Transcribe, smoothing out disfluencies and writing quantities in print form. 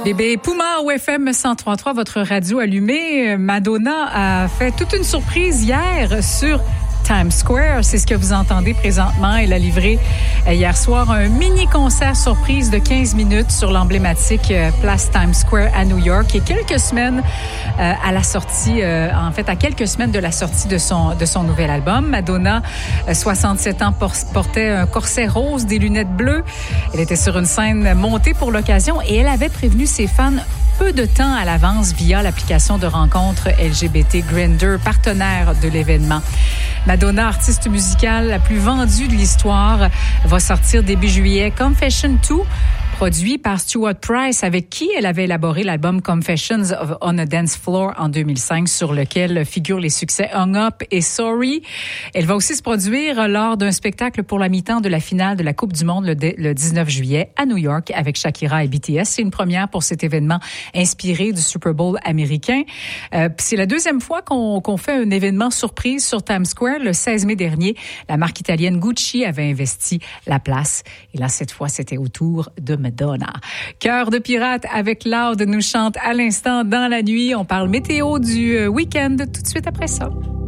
Bébé Puma au FM 103.3, votre radio allumée. Madonna a fait toute une surprise hier sur Times Square. C'est ce que vous entendez présentement. Elle a livré hier soir un mini-concert surprise de 15 minutes sur l'emblématique place Times Square à New York. Et quelques semaines à la sortie, à quelques semaines de la sortie de son nouvel album, Madonna, 67 ans, portait un corset rose, des lunettes bleues. Elle était sur une scène montée pour l'occasion et elle avait prévenu ses fans peu de temps à l'avance via l'application de rencontre LGBT Grindr, partenaire de l'événement. Madonna, artiste musicale la plus vendue de l'histoire, va sortir début juillet Confession 2, produit par Stuart Price, avec qui elle avait élaboré l'album Confessions on a Dance Floor en 2005, sur lequel figurent les succès Hung Up et Sorry. Elle va aussi se produire lors d'un spectacle pour la mi-temps de la finale de la Coupe du Monde le 19 juillet à New York avec Shakira et BTS. C'est une première pour cet événement inspiré du Super Bowl américain. C'est la deuxième fois qu'on fait un événement surprise sur Times Square. Le 16 mai dernier, la marque italienne Gucci avait investi la place. Et là, cette fois, c'était au tour de Madonna. Cœur de pirate avec Loud nous chante à l'instant dans la nuit. On parle météo du week-end tout de suite après ça.